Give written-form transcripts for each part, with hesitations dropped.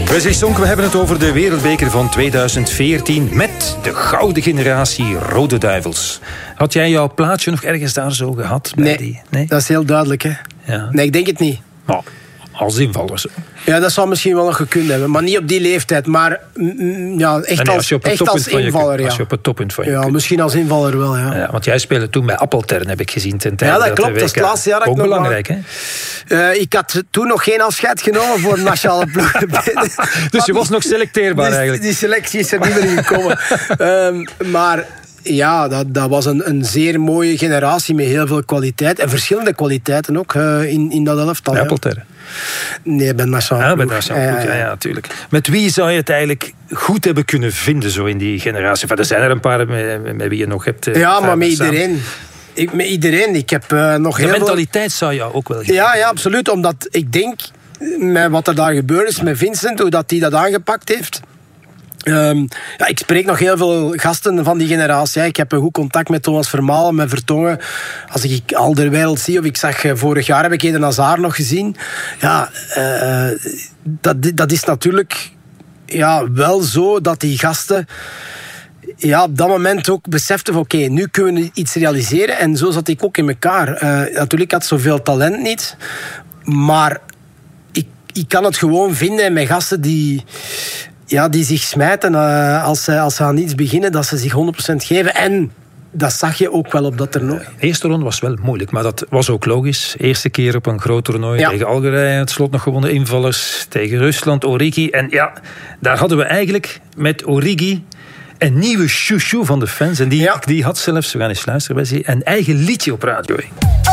Wesley Sonk, we hebben het over de Wereldbeker van 2014 met de gouden generatie Rode Duivels. Had jij jouw plaatje nog ergens daar zo gehad? Nee, dat is heel duidelijk. Hè? Ja. Nee, ik denk het niet. Nou, als invaller zo. Ja, dat zou misschien wel nog gekund hebben. Maar niet op die leeftijd. Maar ja, echt als invaller. Als je op het toppunt van je kunt. Misschien als invaller wel, ja. Ja, want jij speelde toen bij Appeltern, heb ik gezien. Ten tijde ja, dat klopt. Dat is het laatste jaar dat ook ik nog belangrijk, hè? Ik had toen nog geen afscheid genomen voor de nationale ploeg. Dus je was nog selecteerbaar eigenlijk. Die selectie is er niet meer in gekomen. Maar ja, dat was een zeer mooie generatie met heel veel kwaliteit. En verschillende kwaliteiten ook in dat elftal. Bij Appeltern? Nee, bij nationale ploeg. Bij nationale ploeg, ja, natuurlijk. Met wie zou je het eigenlijk goed hebben kunnen vinden zo in die generatie? Enfin, er zijn er een paar met wie je nog hebt... ja, maar met iedereen. Met iedereen. Ik heb nog heel veel... De mentaliteit zou jou ook wel geven. Ja, absoluut. Omdat ik denk, met wat er daar gebeurd is met Vincent, hoe dat hij dat aangepakt heeft... ja, ik spreek nog heel veel gasten van die generatie. Ik heb een goed contact met Thomas Vermaelen, met Vertongen. Als ik Alderweireld zie, of ik zag vorig jaar heb ik Eden Hazard nog gezien. Ja, dat is natuurlijk wel zo dat die gasten op dat moment ook beseften van oké, nu kunnen we iets realiseren. En zo zat ik ook in elkaar. Natuurlijk had zoveel talent niet, maar ik kan het gewoon vinden met gasten die zich smijten als ze aan iets beginnen, dat ze zich 100% geven. En dat zag je ook wel op dat toernooi. De eerste ronde was wel moeilijk, maar dat was ook logisch. Eerste keer op een groot toernooi tegen Algerije, het slot nog gewonnen invallers, tegen Rusland, Origi. En ja, daar hadden we eigenlijk met Origi een nieuwe chouchou van de fans. En die had zelfs, we gaan eens luisteren bij ze, een eigen liedje op radio. En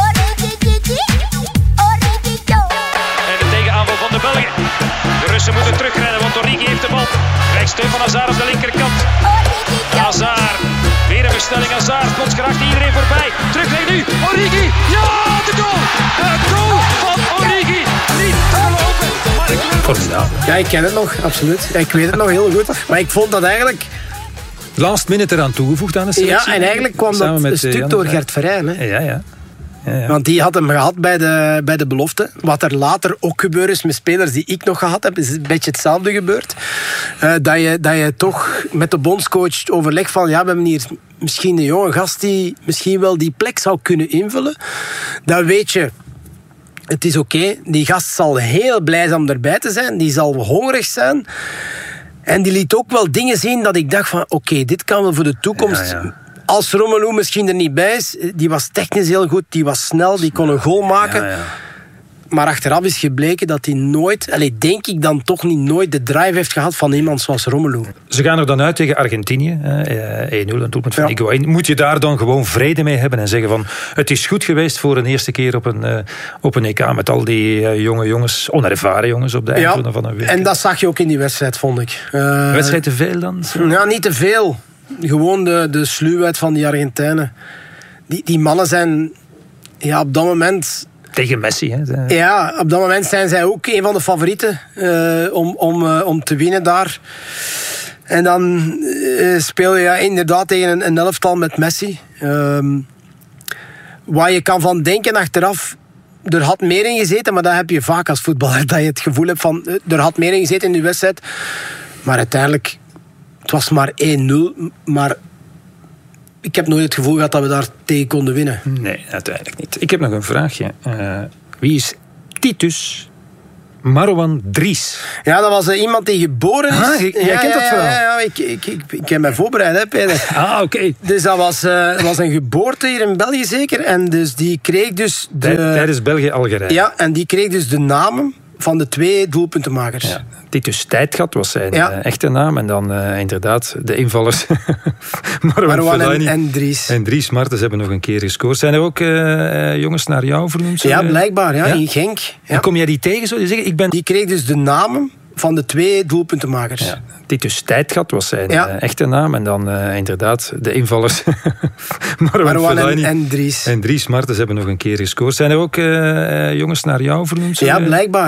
de tegenaanval van de Belgen. De Russen moeten terugrennen, want Origi heeft de bal. Krijgt steun van Hazard op de linkerkant. Hazard. Weer een verstelling. Hazard. Plots geraakt iedereen voorbij. Terugleg nu. Origi. Ja, de goal. Het goal van Origi. Niet te geloven. Ja, ik ken het nog, absoluut. Ja, ik weet het nog heel goed. Maar ik vond dat eigenlijk... Last minute eraan toegevoegd aan de selectie. Ja, en eigenlijk kwam dat een stuk door Gert Verheyen. Hè? Ja. Want die had hem gehad bij de belofte. Wat er later ook gebeurd is met spelers die ik nog gehad heb, is een beetje hetzelfde gebeurd. Dat je toch met de bondscoach overlegt van we hebben hier misschien een jonge gast die misschien wel die plek zou kunnen invullen. Dan weet je, het is oké. Die gast zal heel blij zijn om erbij te zijn. Die zal hongerig zijn. En die liet ook wel dingen zien dat ik dacht van oké, dit kan wel voor de toekomst... Ja. Als Romelu misschien er niet bij is, die was technisch heel goed, die was snel, die kon een goal maken. Ja. Maar achteraf is gebleken dat hij nooit, denk ik dan toch niet, nooit de drive heeft gehad van iemand zoals Romelu. Ze gaan er dan uit tegen Argentinië, 1-0, een doelpunt van Higuaín. Moet je daar dan gewoon vrede mee hebben en zeggen van het is goed geweest voor een eerste keer op een EK met al die jonge jongens, onervaren jongens op de eindronde van een week. En dat zag je ook in die wedstrijd, vond ik. Wedstrijd te veel dan? Ja, niet te veel. Gewoon de sluwheid van die Argentijnen. Die mannen zijn op dat moment... Tegen Messi, hè? Ja, op dat moment zijn zij ook een van de favorieten om te winnen daar. En dan speel je inderdaad tegen een elftal met Messi. Waar je kan van denken achteraf... Er had meer in gezeten, maar dat heb je vaak als voetballer. Dat je het gevoel hebt van... Er had meer in gezeten in die wedstrijd. Maar uiteindelijk... Het was maar 1-0, maar ik heb nooit het gevoel gehad dat we daar tegen konden winnen. Nee, uiteindelijk niet. Ik heb nog een vraagje. Wie is Titus Marwan Dries? Ja, dat was iemand die geboren is. Jij kent dat verhaal? Ja, ik heb mij voorbereid, hè, Peter. Oké. Dus dat was een geboorte hier in België zeker. En dus die kreeg dus... Tijdens België-Algerije. Ja, en die kreeg dus de namen van de 2 doelpuntenmakers. Ja. Titus Tijdgat was zijn echte naam. En dan inderdaad de invallers Marwan en Dries. En Dries Martens hebben nog een keer gescoord. Zijn er ook jongens naar jou vernoemd? Ja, blijkbaar. Ja, in Genk. Ja. En kom jij die tegen? Zo? Die zeggen, Die kreeg dus de namen van de 2 doelpuntenmakers. Ja. Titus Tijdgat was zijn echte naam. En dan inderdaad de invallers Marwan en Dries. En Dries Martens hebben nog een keer gescoord. Zijn er ook jongens naar jou vernoemd? Ja, blijkbaar.